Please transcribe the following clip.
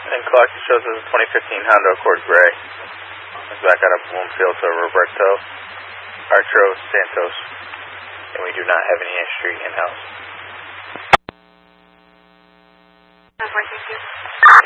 And clock shows us a 2015 Honda Accord Gray. It's back out of Bloomfield to Roberto Arturo Santos. And we do not have any entry in-house.